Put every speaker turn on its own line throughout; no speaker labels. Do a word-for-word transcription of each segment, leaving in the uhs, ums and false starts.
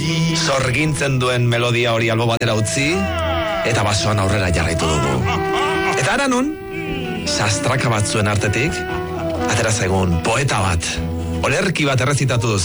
Zorgintzen duen melodia hori albo batera utzi, eta basoan aurrera jarraitu dugu. Eta ara nun, sastraka batzuen artetik, atera zaigun poeta bat, olerki bat errezitatuz.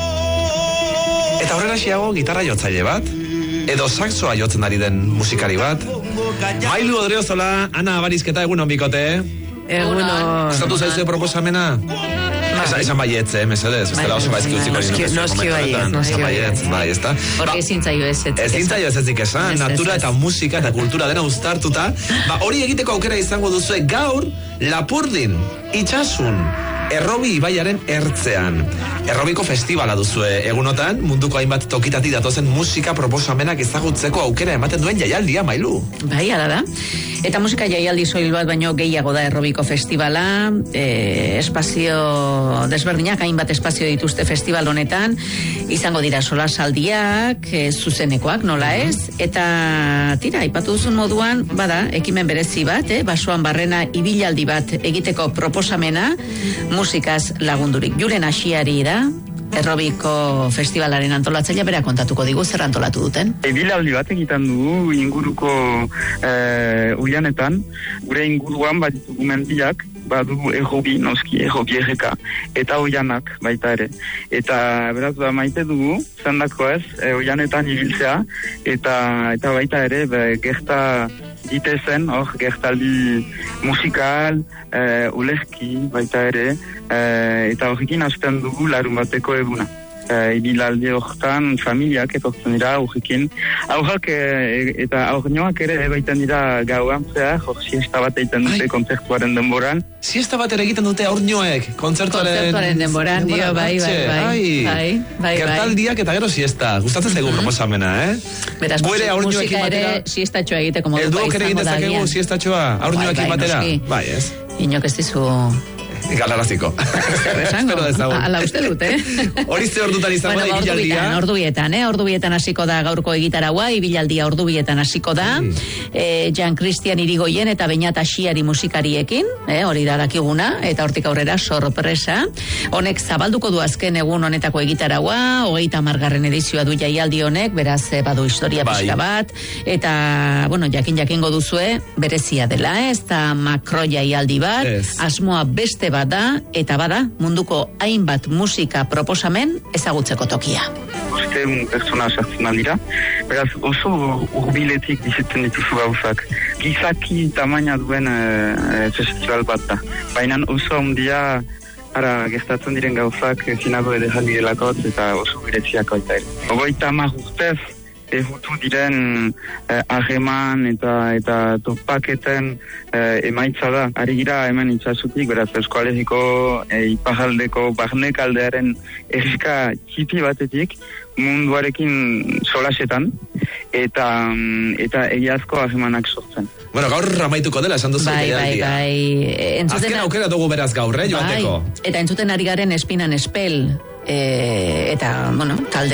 Eta aurrera xiago gitarra jotzaile bat, edo saxoa jotzen ari den musikari bat. Mailu Odriozola, Ana Abarizketa, egun on bikote.
Egun on.
Gustatu zaizue proposamena? Esan baietz, eh, mesedez, ez dela oso baizki utziko nire.
Noski baietz, noski baietz.
Bai, ez da.
Porque ezin zaio ez ez.
Ezin zaio ez ezik esan, natura eta musika eta kultura dena uztartuta. Ba, hori egiteko aukera izango duzue gaur, Lapurdin, itxasun, Errobi ibaiaren ertzean. Errobiko festivala duzue egunotan, munduko hainbat tokitati datozen musika proposamenak ezagutzeko aukera ematen duen jaialdia, Mailu.
Bai, ala da. Eta musika jaialdi soil bat baino gehiago da Errobiko festivala, e, espazio desberdinak, hainbat espazio dituzte festival honetan, izango dira solasaldiak, e, zuzenekoak, nola ez? Eta tira, aipatu duzun moduan, bada, ekimen berezi bat, eh? Basoan barrena ibilaldi bat egiteko proposamena, musikaz lagundurik. Julen Asiari da, Errobiko festivalaren antolatzailea, bera kontatuko digu zer antolatu duten.
Ibilaldi bat egiten dugu inguruko e, uianetan, gure inguruan bat ditugu mendiak, badugu errobi, noski, errobi erreka, eta oianak baita ere. Eta beraz da maite dugu, zendako ez, e, oianetan ibiltzea, eta, eta baita ere, be, gerta ditezen, hor, gertaldi musikal, e, ulerki, baita ere, e, eta horrekin hasten dugu larun bateko eguna. E, ibilaldi horretan familiak etortzen dira horrekin. Aurrak e, eta aurrinoak ere baiten dira gauan zehar, hor siesta bat egiten dute kontzertuaren denboran.
Siesta bat ere egiten dute aurrinoek, kontzertuaren...
Kontzertuaren denboran, dio, bai, bai, bai, bai, bai,
gertaldiak eta gero siesta, gustatzen zaigu proposamena, eh?
Beraz, musika ere siestatxoa egiteko moduko
izango da. Elduok ere egitezakegu siestatxoa, aurrinoekin batera? Bai, ez?
Inok ez dizu...
Galaraziko.
Espero dezagun. Ala uste dut, eh?
Hori ze ordutan izango da ibilaldia?
Ordubietan, eh? Ordubietan hasiko da gaurko egitaragua, ibilaldia ordubietan hasiko da. Eh, Jan Christian Irigoyen eta Beñat Asiari musikariekin, eh? Hori da dakiguna, eta hortik aurrera sorpresa. Honek zabalduko du azken egun honetako egitaragua, hogeita hamargarren edizioa du jaialdi honek, beraz badu historia pixka bat, eta, bueno, jakin jakingo duzue, berezia dela, ez da makro jaialdi bat, asmoa beste bat da, eta bada, munduko hainbat musika proposamen ezagutzeko tokia.
Usteun pertsona sartzen aldira, beraz oso urbiletik bizitzen dituzu gauzak. Gizaki tamaina duen e, festival bat da. Baina oso handia ara gertatzen diren gauzak finago edezaldi delakot eta oso biretziak baita ere. Ogoita hamar urtez, ehutu diren harreman eh, eta eta topaketen eh, emaitza da. Ari gira hemen itxasutik, beraz Euskal Herriko eh, iparraldeko barnekaldearen errika txipi batetik munduarekin solasetan eta eta egiazko harremanak sortzen.
Bueno, gaur amaituko dela, esan duzu.
Bai, bai, bai. Entzuten...
Azken aukera dugu beraz gaur, eh, joateko.
Bai, eta entzuten ari garen Espinan Espel, e, eta, bueno, talde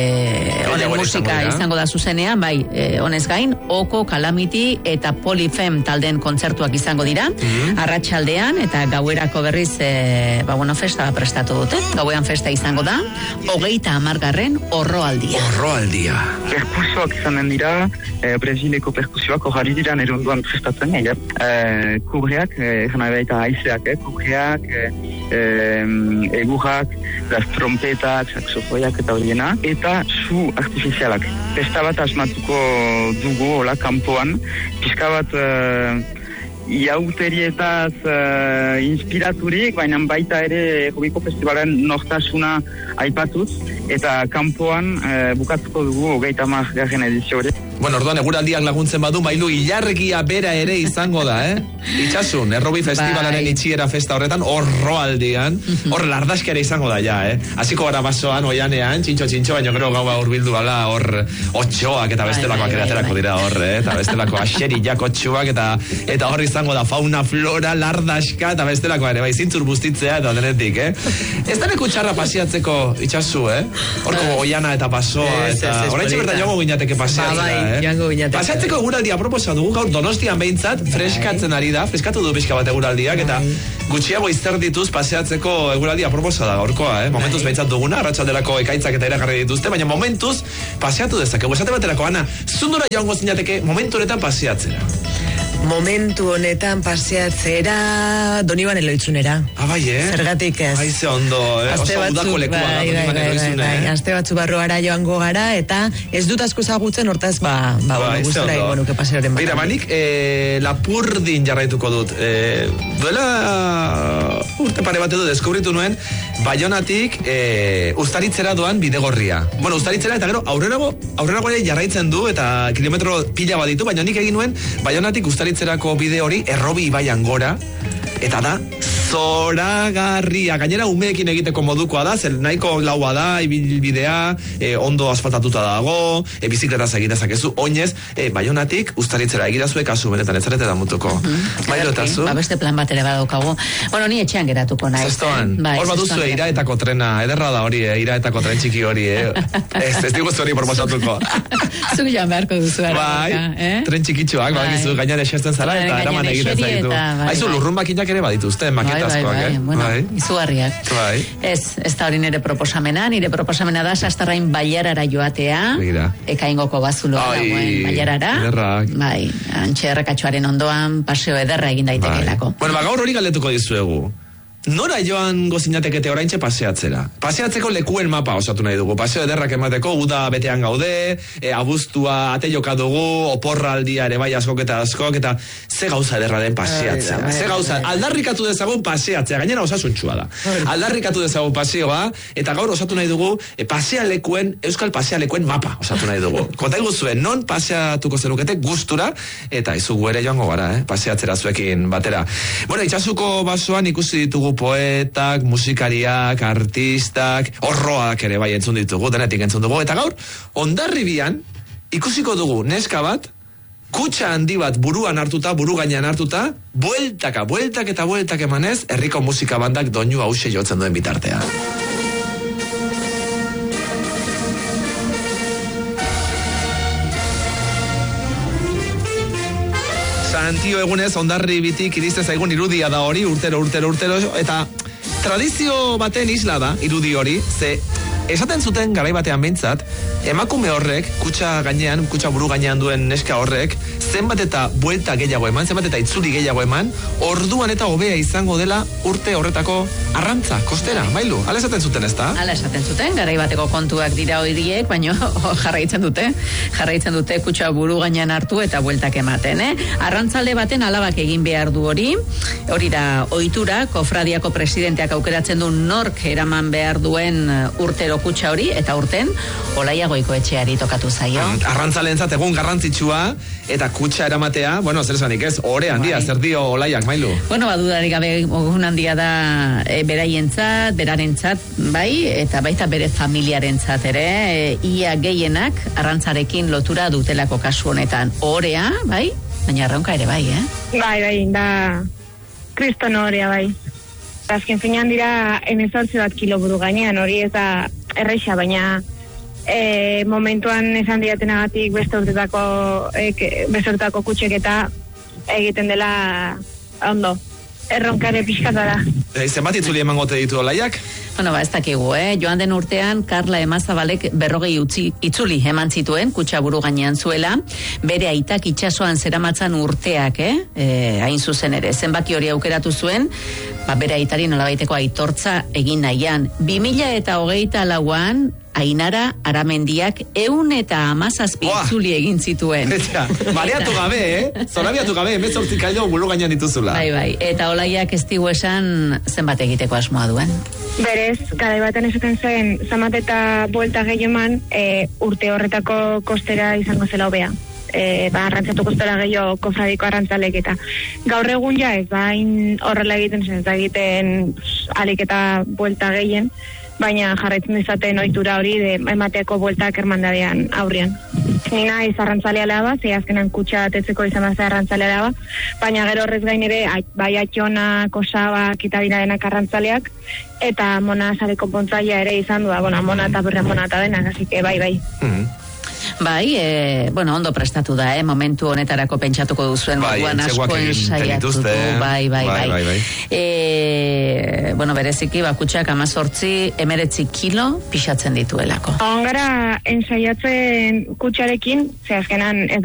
honen musika izango da zuzenean, bai, e, honez gain, Oko, Calamity eta Polifem talden kontzertuak izango dira, mm-hmm. arratsaldean eta gauerako berriz, e, ba, bueno, festa prestatu dute, gauean festa izango da, hogeita hamargarren orroaldia.
Orroaldia.
Perkusioak izanen dira, e, Brasileko perkusioak horari dira nero onduan prestatzen, e, kurreak, egin e, baita haizeak, e, kurreak, e, e, egurrak, las trompetak, saxofoiak eta horiena, eta su artifizialak. Festa bat asmatuko dugu, hola, kanpoan, pixka bat e, iauterietaz uh, inspiraturik, baina baita ere Errobiko Festivalen nortasuna aipatuz, eta kanpoan uh, bukatuko dugu hogeita hamar garren edizio hori.
Bueno, orduan eguraldiak laguntzen badu, Mailu, ilargia bera ere izango da, eh? Itxasun, Errobi Festivalaren itxiera festa horretan, horroaldian, hor lardazkera izango da, ja, eh? Hasiko gara basoan, oianean, txintxo-txintxo, baina gero gaua urbildu gala, hor otxoak eta bestelakoak ere aterako dira hor, eh? Eta bestelako axeriak otxoak, eta eta hor izango da fauna, flora, lardazka, eta bestelako ere, bai, zintzur bustitzea eta denetik, eh? Ez da neku txarra pasiatzeko itxasu, eh? Horko oiana eta basoa, eta horrein txeberta joango gineateke paseatzea, eh?
Joango ginateke.
Paseatzeko eguraldia proposa dugu, gaur Donostian behintzat, freskatzen ari da, freskatu du pixka bat eguraldiak, eta gutxiago izter dituz paseatzeko eguraldia proposa da gaurkoa, eh? Momentuz behintzat duguna, arratsalderako ekaitzak eta iragarri dituzte, baina momentuz paseatu dezakegu. Esate baterako, Ana, zundura joango zinateke momentu honetan paseatzera?
Momentu honetan paseatzera Doniban Eloitzunera.
Ah, bai, eh?
Zergatik ez.
Bai, ze ondo, eh? Oso udako lekua da Doniban Eloitzune, eh?
Aste batzu barruara joango gara, eta ez dut asko zagutzen, hortaz, ba, ba, bueno, gustora ingo nuke paseoren bat.
Mira, manik, eh, Lapurdin jarraituko dut. Eh, duela urte pare bat edo deskubritu nuen, Baionatik eh, Uztaritzera doan bidegorria. Bueno, Uztaritzera eta gero aurrerago, aurrerago ere jarraitzen du, eta kilometro pila bat ditu, baina nik egin nuen Baionatik Uztaritzerako bide hori Errobi ibaian gora, eta da zoragarria, gainera umeekin egiteko modukoa da, zer nahiko laua da, ibilbidea, e, ondo asfaltatuta dago, e, bizikletaz egin dezakezu, oinez, e, Baionatik Uztaritzera egidazue kasu benetan ez zarete da mutuko. Mailo eta zu?
Ba, beste plan bat ere badaukagu. Bueno, ni etxean geratuko nahi.
Zestoan, hor baduzue iraetako trena, ederra da hori, eh? Iraetako tren txiki hori, eh? ez, ez diguz hori proposatuko.
Zuk joan beharko duzu.
Bai, eh? Tren txikitxoak, bai, gizu, gainean esesten zara, eta eraman egiten zaitu. Aizu, lurrunbakinak ere badituzte, maketazkoak,
bai, bai,
eh?
bueno,
bai.
izugarriak.
Bai.
Ez, ez da hori nire proposamena, nire proposamena da Sastarrain bailarara joatea,
Begira.
ekaingoko bazuloa
Ai,
dagoen bailarara,
ederrak.
bai, antxe errekatxoaren ondoan, paseo ederra egin daitekelako.
Bai. Bueno, ba, gaur hori galdetuko dizuegu. Nora joan gozinateke oraintxe paseatzera? Paseatzeko lekuen mapa osatu nahi dugu. Paseo ederrak emateko, uda betean gaude, e, abuztua ate joka dugu, oporraldia ere bai askok eta askok, eta ze gauza ederra den paseatzea. Ze gauza, aldarrikatu dezagun paseatzea, gainera osasuntxua da. Aldarrikatu dezagun paseoa, eta gaur osatu nahi dugu, e, pasealekuen, euskal pasealekuen mapa osatu nahi dugu. Kota iguzuen, non paseatuko zenukete gustura, eta izugu ere joango gara, eh? Paseatzera zuekin batera. Bueno, itxasuko basoan ikusi ditugu poetak, musikariak, artistak, horroak ere bai entzun ditugu, denetik entzun dugu, eta gaur, Hondarribian ikusiko dugu neska bat, kutxa handi bat buruan hartuta, buru gainean hartuta, bueltaka, bueltak eta bueltak emanez, herriko musika bandak doinu hause jotzen duen bitartea. Santio egunez Hondarribitik iriste zaigun irudia da hori, urtero, urtero, urtero, eta tradizio baten isla da irudi hori, ze esaten zuten garai batean behintzat, emakume horrek, kutxa gainean, kutxa buru gainean duen neska horrek, zenbat eta buelta gehiago eman, zenbat eta itzuli gehiago eman, orduan eta hobea izango dela urte horretako arrantza, kostera, Mailu, hala esaten zuten ez da?
Hala esaten zuten, garai bateko kontuak dira horiek, baina jarraitzen dute, jarraitzen dute kutxa buru gainean hartu eta bueltak ematen, eh? Arrantzalde baten alabak egin behar du hori, hori da ohitura, kofradiako presidenteak aukeratzen du nork eraman behar duen urtero kutxa hori, eta urten Olaia Goikoetxeari tokatu zaio.
Arrantzaleentzat egun garrantzitsua, eta kutxa eramatea, bueno, zer esanik ez, ore handia, bai. Zer dio Olaiak, Mailu?
Bueno, badudarik gabe egun handia da e, beraientzat, berarentzat, bai, eta baita bere familiarentzat ere, e, ia gehienak arrantzarekin lotura dutelako kasu honetan. Orea, bai, baina arraunka ere bai, eh?
Bai, bai, da kriston orea, bai. Azken finean dira emezortzi bat kilo buru gainean, hori ez da erreixa, baina e, momentuan esan diatenagatik beste urtetako e, beste urtetako kutxek eta egiten dela ondo. Erronkare pixkata da.
E, zenbat itzuli eman gote ditu Olaiak?
Bueno, ba, ez dakigu, eh? Joan den urtean, Karla Emazabalek berrogei utzi, itzuli eman zituen, kutxa buru gainean zuela, bere aitak itsasoan zeramatzan urteak, eh? E, hain zuzen ere, zenbaki hori aukeratu zuen, ba, bere aitari nolabaiteko aitortza egin nahian. bi mila eta hogeita lauan, Ainara Aramendiak eun eta amazazpi itzuli egin zituen.
Eta, baleatu gabe, eh? Zorabiatu gabe, emezortzi kilo buru gainean dituzula.
Bai, bai, eta Olaiak ez digu esan zenbat egiteko asmoa duen.
Berez, garai baten esaten zen, zamat eta buelta gehieman, e, urte horretako kostera izango zela hobea. E, ba, arrantzatu kostera gehiago kofradiko arrantzalek eta gaur egun ja ez, ba, horrela egiten zen, ez da egiten alik eta buelta gehien, baina jarraitzen izaten ohitura hori de emateko bueltak ermandadean aurrian. Ni naiz arrantzalea laba, ze azkenan kutxa atetzeko izan bazea arrantzalea laba, baina gero horrez gain ere bai atxona, kosabak eta dira denak arrantzaleak, eta mona sareko pontzaia ere izan du, bueno, mona eta berrean mona eta denak, así que bai, bai.
Mm.
Bai, e, bueno, ondo prestatu da, eh? Momentu honetarako pentsatuko duzuen
bai,
moduan asko ensaiatu du, bai, bai, bai.
bai, bai.
E, bueno, bereziki bakutsak amazortzi emeretzi kilo pixatzen dituelako.
Ongara ensaiatzen kutsarekin, ze azkenan ez